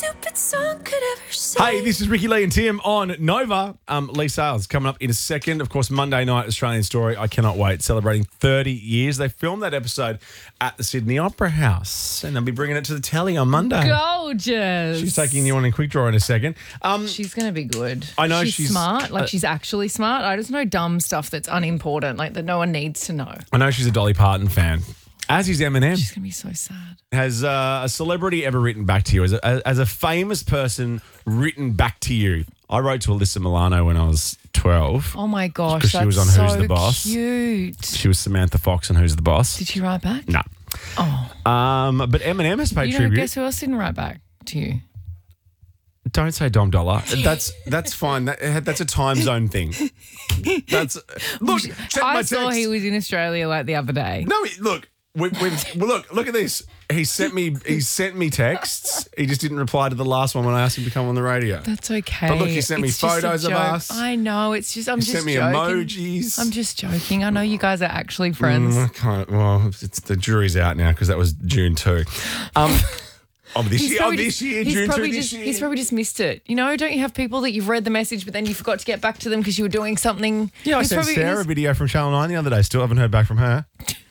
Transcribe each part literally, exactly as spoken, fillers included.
stupid song could ever say. Hey, this is Ricky Lee and Tim on Nova. Um, Lee Sales coming up in a second. Of course, Monday night, Australian Story. I cannot wait. Celebrating thirty years. They filmed that episode at the Sydney Opera House, and they'll be bringing it to the telly on Monday. Gorgeous. She's taking you on in quick draw in a second. Um, She's going to be good. I know she's, she's- smart. Like uh, she's actually smart. I just know dumb stuff that's unimportant, like that no one needs to know. I know she's a Dolly Parton fan, as is Eminem. She's going to be so sad. Has uh, a celebrity ever written back to you? As a, as a famous person written back to you? I wrote to Alyssa Milano when I was twelve. Oh my gosh, 'Cause that's she was on so Who's the Boss. cute. She was Samantha Fox on Who's the Boss. Did she write back? No. Oh, Um, but Eminem has paid you know, tribute. guess who else didn't write back to you? Don't say Dom Dollar. That's that's fine. That, that's a time zone thing. That's look. Check I my saw text. he was in Australia like the other day. No, he- look. We, we've well, look. Look at this. He sent me. He sent me texts. He just didn't reply to the last one when I asked him to come on the radio. That's okay. But look, he sent me It's just a photos of joke. us. I know. It's just, I'm He just sent me joking. emojis. I'm just joking. I know you guys are actually friends. Mm, I can't, well, it's the jury's out now because that was June two. Um, oh, this year. Oh, probably this just- year. he's June probably two. just, This year. He's probably just missed it. You know, don't you have people that you've read the message, but then you forgot to get back to them because you were doing something? Yeah, I He's sent probably- Sarah a he's- video from Channel nine the other day. Still haven't heard back from her.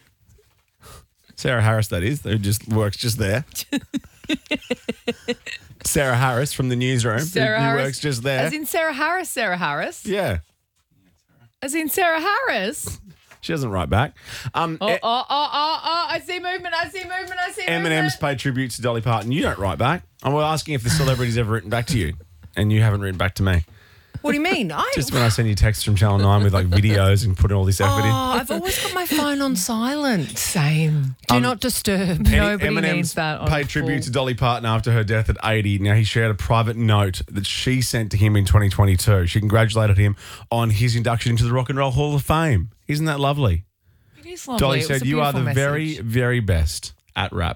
Sarah Harris, that is, who just works just there. Sarah Harris from the newsroom, Sarah who, who Harris, works just there. As in Sarah Harris, Sarah Harris. yeah, As in Sarah Harris. she doesn't write back. Um, Oh, E- oh, oh, oh, oh, I see movement, I see movement, I see Eminem's movement. paid tribute to Dolly Parton. You don't write back. And we're asking if the celebrity's ever written back to you, and you haven't written back to me. What do you mean? I, Just when I send you texts from Channel nine with like videos and putting all this effort in. oh, I've always got my phone on silent. Same. Do Um, not disturb. Any- Nobody Eminem's needs that on paid a tribute full- to Dolly Parton after her death at eighty. Now, he shared a private note that she sent to him in twenty twenty-two. She congratulated him on his induction into the Rock and Roll Hall of Fame. Isn't that lovely? It is lovely. Dolly It was said, a "You are the beautiful very, message." very best at rap."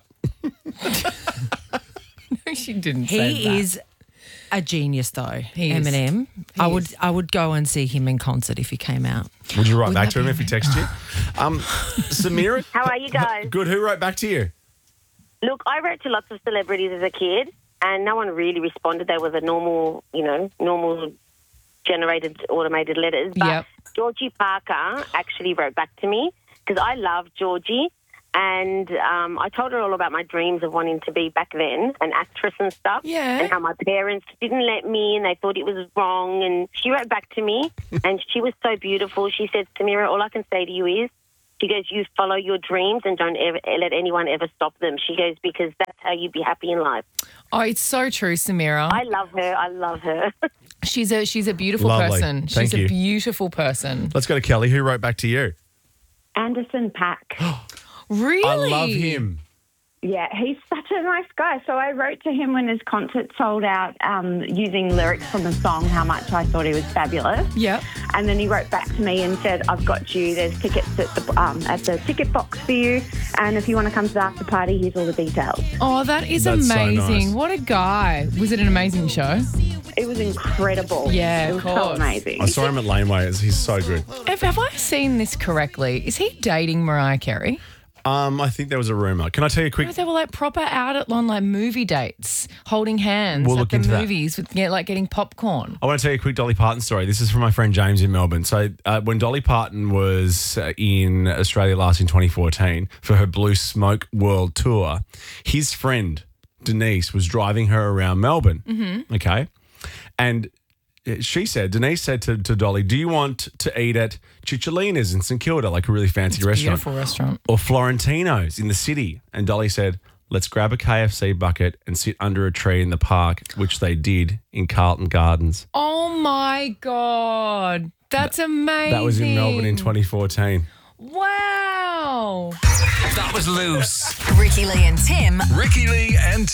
No, she didn't say He that. is a genius, though. He is. Eminem. He I would, is. I would go and see him in concert if he came out. Would you write Wouldn't back that to him be if he texted you? Um, Samira, How are you guys? good. Who wrote back to you? Look, I wrote to lots of celebrities as a kid, and no one really responded. They were the normal, you know, normal generated automated letters. But Yep. Georgie Parker actually wrote back to me because I love Georgie. And um, I told her all about my dreams of wanting to be back then an actress and stuff. Yeah. And how my parents didn't let me and they thought it was wrong. And she wrote back to me and she was so beautiful. She said, Samira, all I can say to you is, she goes, you follow your dreams and don't ever let anyone ever stop them. She goes, because that's how you be happy in life. Oh, it's so true, Samira. I love her. I love her. She's a she's a beautiful Lovely. person. Thank She's you. a beautiful person. Let's go to Kelly. Who wrote back to you? Anderson Paak. Really? I love him. Yeah, he's such a nice guy. So I wrote to him when his concert sold out um, using lyrics from the song, how much I thought he was fabulous. Yep. And then he wrote back to me and said, I've got you. There's tickets at the, um, at the ticket box for you. And if you want to come to the after party, here's all the details. Oh, that is That's so amazing. nice. What a guy. Was it an amazing show? It was incredible. Yeah, it of was so course. amazing. I saw him at Laneway. He's so good. Have, have I seen this correctly? Is he dating Mariah Carey? Um, I think there was a rumor. Can I tell you a quick? No, they were like proper out at on like movie dates, holding hands We'll at look the into that. movies, with yeah, like getting popcorn. I want to tell you a quick Dolly Parton story. This is from my friend James in Melbourne. So uh, when Dolly Parton was uh, in Australia last in twenty fourteen for her Blue Smoke World Tour, his friend Denise was driving her around Melbourne. Mm-hmm. Okay. And she said, Denise said to, to Dolly, do you want to eat at Cicciolina's in St Kilda, like a really fancy restaurant? Beautiful restaurant. Or Florentino's in the city? And Dolly said, let's grab a K F C bucket and sit under a tree in the park, which they did in Carlton Gardens. Oh my God. That's amazing. That was in Melbourne in twenty fourteen. Wow. That was loose. Ricky Lee and Tim. Ricky Lee and